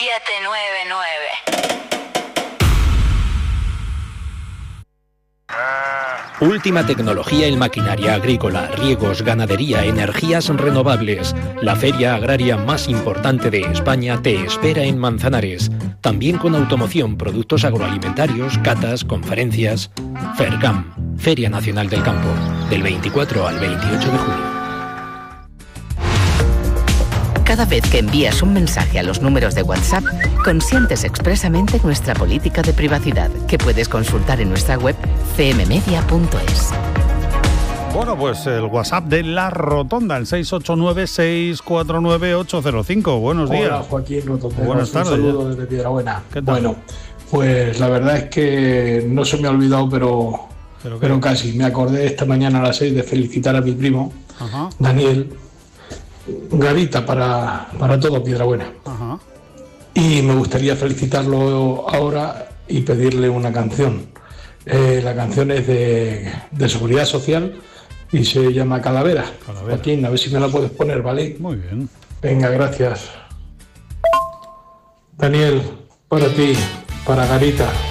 Última tecnología en maquinaria agrícola, riegos, ganadería, energías renovables. La feria agraria más importante de España te espera en Manzanares. También con automoción, productos agroalimentarios, catas, conferencias. FERCAM, Feria Nacional del Campo, del 24 al 28 de julio. Cada vez que envías un mensaje a los números de WhatsApp, consientes expresamente nuestra política de privacidad, que puedes consultar en nuestra web cmmedia.es. Bueno, pues el WhatsApp de La Rotonda, el 689-649-805. Buenos días. Hola, Joaquín Rotonda. Buenas tardes. Un saludo desde Piedrabuena. ¿Qué tal? Bueno, pues la verdad es que no se me ha olvidado, pero casi. Me acordé esta mañana a las 6 de felicitar a mi primo, Ajá. Daniel Garita, para todo Piedrabuena. Ajá. Y me gustaría felicitarlo ahora y pedirle una canción. La canción es de Seguridad Social y se llama Calavera. Joaquín, a ver si me la puedes poner, ¿vale? Muy bien. Venga, gracias. Daniel, para ti, para Garita.